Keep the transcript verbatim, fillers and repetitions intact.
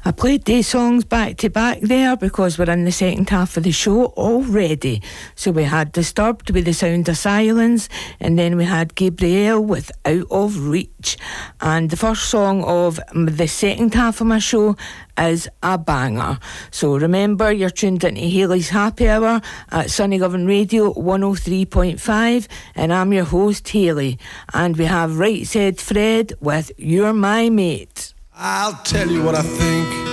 I played these songs back to back there because we're in the second half of the show already. So we had Disturbed with The Sound of Silence, and then we had Gabrielle with Out of Reach. And the first song of the second half of my show is a banger. So remember, you're tuned into Hayley's Happy Hour at Sunnygovan Radio one oh three point five, and I'm your host Hayley, and we have Right Said Fred with You're My Mate. I'll tell you what I think.